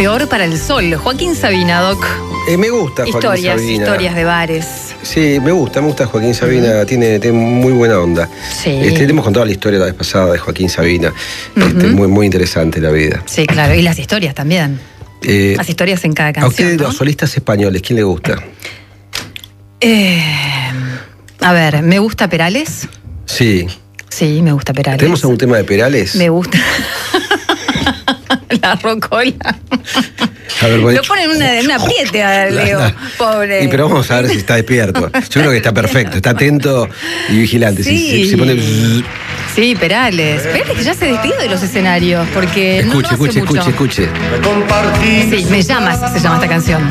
Peor para el sol. Joaquín Sabina, Doc. Me gusta Joaquín Sabina. Historias de bares. Sí, me gusta Joaquín Sabina, tiene muy buena onda. Sí. Le hemos contado la historia la vez pasada de Joaquín Sabina. Muy interesante la vida. Sí, claro, y las historias también. Las historias en cada canción. A ustedes, ¿no? Los solistas españoles, ¿quién le gusta? A ver, ¿me gusta Perales? Sí. Sí, me gusta Perales. ¿Tenemos algún tema de Perales? Me gusta. La rocola. A ver, Lo ponen en una apriete a Leo, pobre. Pero vamos a ver si está despierto. Yo creo que está perfecto, está atento y vigilante. Sí. Si pone... Sí, Perales. Perales que ya se despidió de los escenarios, porque Escuche. Sí, Me llamas, se llama esta canción.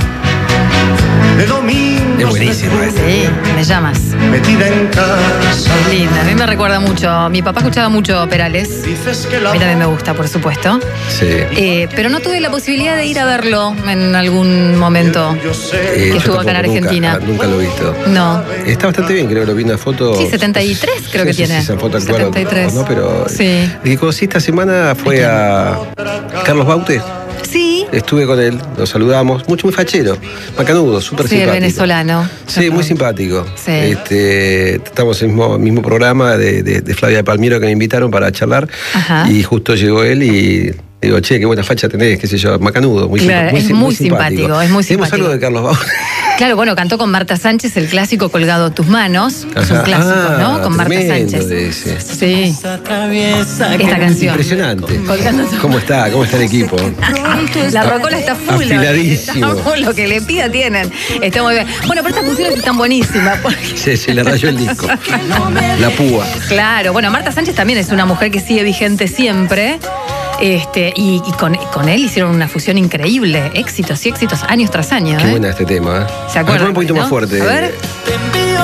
Es buenísimo ese. Sí, Me llamas. Metida en casa. Linda, a mí me recuerda mucho. Mi papá escuchaba mucho Perales. A mí también me gusta, por supuesto. Sí. Pero no tuve la posibilidad de ir a verlo en algún momento que estuvo acá en Argentina. Nunca lo he visto. No. Está bastante bien, creo que lo vi en una foto. Sí, 73 creo que tiene. Sí, esa foto actual. 73. ¿No? Pero sí. El que conocí esta semana fue a Carlos Baute. Sí. Estuve con él, lo saludamos, muy fachero, macanudo, súper simpático. Sí, el venezolano. Sí, muy simpático. Sí. Estamos en el mismo programa de Flavia de Palmiero que me invitaron para charlar. Ajá. Y justo llegó él y digo, che, qué buena facha tenés, qué sé yo, macanudo, muy claro, simpático. Es muy simpático. Tenemos algo de Carlos Baute. Claro, bueno, cantó con Marta Sánchez el clásico Colgado a tus manos. Es un clásico, ¿no? Con Marta Sánchez. Sí. Esta canción. Impresionante. ¿Cómo está el equipo? La rocola está full. Afiladísimo. Está full, lo que le pida tienen. Está muy bien. Bueno, pero estas funciones están buenísimas. Porque... Sí, se le rayó el disco. La púa. Claro, bueno, Marta Sánchez también es una mujer que sigue vigente siempre. Y con él hicieron una fusión increíble. Éxitos y éxitos, años tras años. Qué buena este tema. ¿Se acuerdan? Un poquito más fuerte. A ver.